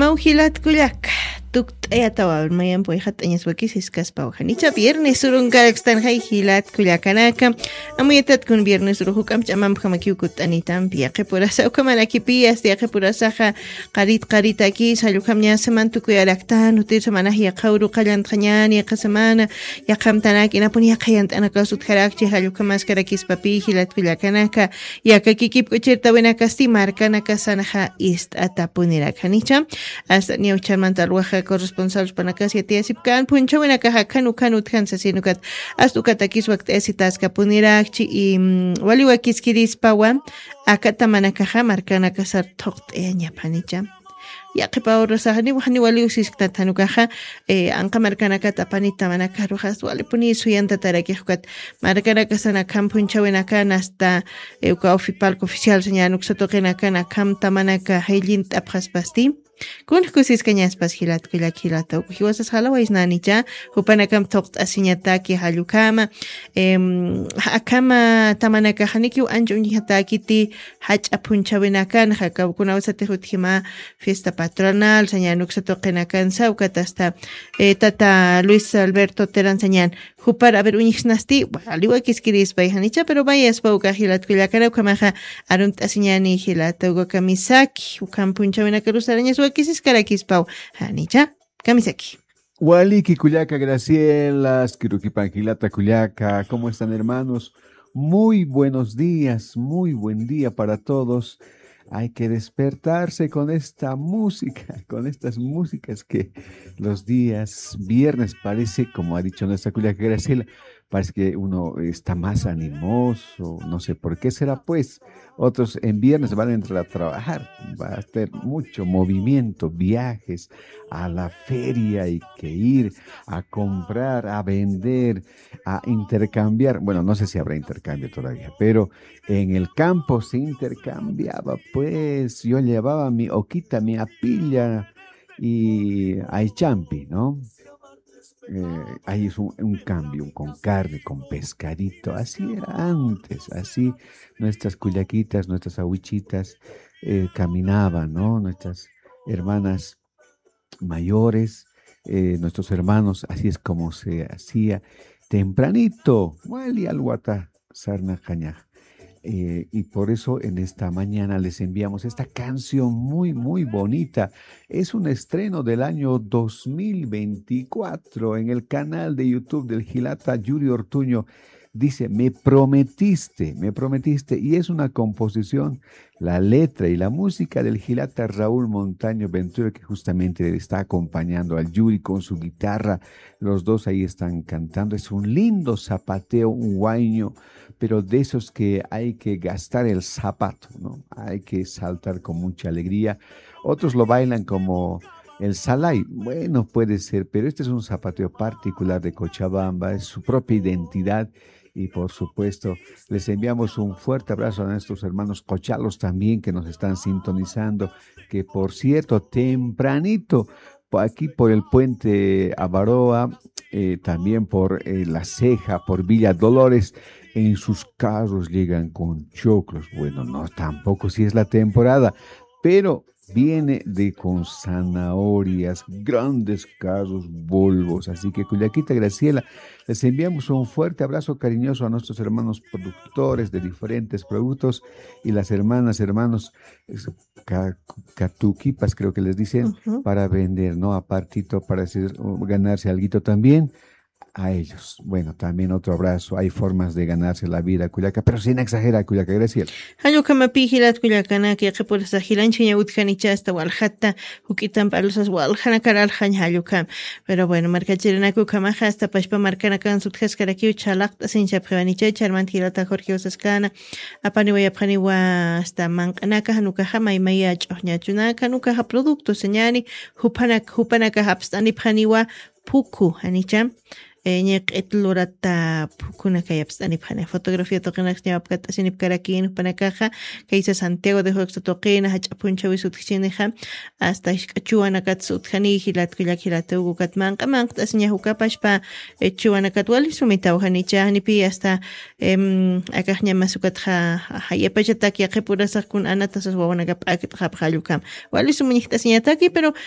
Maujilat kuyak tuktayatawa mayan puihat añas wakis iskaspa wajanicha viernes urunkakstan hay hilat kuyakanaka amuyetat kun viernes urujukam chamam pjamakiukut anitam piaqe purasa ukamanaki astiaqe purasaja qarit aquí salukam nyasaman tukuyaraktan utir semana yaqawru qallantañan yaqa semana yaqamtanaki napuni yaqayant anakasut jarakchi halukamas karakispapi hilat kuyakanaka yakakikip kuchirta buena kastimar kanaka sanaja ist atapunirakhanicha hasta niuchamanta alwaja corresponsal panakasia tiasipkan puncha buena caja kanu tjansa sinukat astukatakis waktesitas kapunirachi y waliwakiskiris pawan akatamanakaja markana kasar tokt ñapanicha yaqipa urasahani wahani waliusiskta tanukaja anqa markanaka tapanita manaka rujas walipuni suyanta tarakijkat markanaka sana kampuncha wenaka hasta uka ofipalco oficial señanuk sotoqenaka nakam tamanaka haylint apjaspasti kun kusis kañaspas hilat hilata hiwasas halawa isnanicha hupanakam toqt asiñataki halukama akama tamanaka hanikiu anchun hatakiti hach'a punchawenakan hakawkunawasate hutkima fiesta patronal sañanuk sotoqenakan sawkat hasta tata Luis Alberto Terán sañan hupar a ver uñixnasti aliwa kiskirispa hanicha pero vayas pauka hilat hilakana ukamaja arunt asiñani hilata ukamisaki ukam punchawenaka rusarañas kisis karakispaw hanicha kamisaki. Waliki Cuyaca Gracielas, Kirukipanquilata Cuyaca, ¿cómo están hermanos? Muy buenos días, muy buen día para todos. Hay que despertarse con esta música, con estas músicas que los días viernes parece, como ha dicho nuestra Cuyaca Graciela, parece que uno está más animoso, no sé por qué será pues. Otros en viernes van a entrar a trabajar, va a tener mucho movimiento, viajes a la feria, hay que ir a comprar, a vender, a intercambiar. Bueno, no sé si habrá intercambio todavía, pero en el campo se intercambiaba, pues yo llevaba mi oquita, mi apilla y aichampi, ¿no? Ahí es un cambio con carne, con pescadito, así era antes, así nuestras cuyaquitas, nuestras ahuichitas caminaban, ¿no? Nuestras hermanas mayores, nuestros hermanos, así es como se hacía tempranito, mueli alhuata, sarna caña. Y por eso en esta mañana les enviamos esta canción muy, muy bonita. Es un estreno del año 2024 en el canal de YouTube del Gilata Yuri Ortuño. Dice, me prometiste, y es una composición, la letra y la música del Gilata Raúl Montaño Ventura, que justamente le está acompañando al Yuri con su guitarra. Los dos ahí están cantando. Es un lindo zapateo, un guaño, pero de esos que hay que gastar el zapato, ¿no? Hay que saltar con mucha alegría. Otros lo bailan como el salay. Bueno, puede ser, pero este es un zapateo particular de Cochabamba, es su propia identidad. Y por supuesto, les enviamos un fuerte abrazo a nuestros hermanos cochalos también que nos están sintonizando, que por cierto, tempranito, aquí por el puente Avaroa, también por La Ceja, por Villa Dolores, en sus carros llegan con choclos. Bueno, no, tampoco si es la temporada, pero viene con zanahorias, grandes carros, Volvos. Así que Cuyaquita Graciela, les enviamos un fuerte abrazo cariñoso a nuestros hermanos productores de diferentes productos y las hermanos catuquipas, creo que les dicen, para vender, ¿no? Apartito, para ganarse alguito también. A ellos. Bueno, también otro abrazo. Hay formas de ganarse la vida, Cuyaca, pero sin exagerar, Cuyaca, gracias. Hayukama pihilat Cuyacana, que por esa gilanchiña utjanicha hasta Walhata, Hukitan Palosas Walhana Karal Hayukam. Pero bueno, marcachirana Kukamaja hasta Pashpa Marcanakan Sutjescarakiu Chalakta sin Chapjanicha, Charmantilata Jorge Osascana, Apaniwa hasta Mankanaka, Hanukahama y Maya Choñachunaka, Nukaha Producto, Señani, Hupanaka Hapstani Paniwa, Puku, Hanicha. Ñeq etlurata pukuna kayapstani phane fotografía toqenak ñawapkata sinip karakin panakaja kaisa Santiago de Juex toqena hach'apuncha wisutjineja hasta ishk'achuanakat sutjani hilat kullak ugukat manqamanqa asña hukapashpa chuanakat wali sumitawjanicha hanipi hasta akajña masukatja hayapachataki qipurasaq kun anatasas wawanakap akitqa phalukam wali sumiñiqta asñataki pero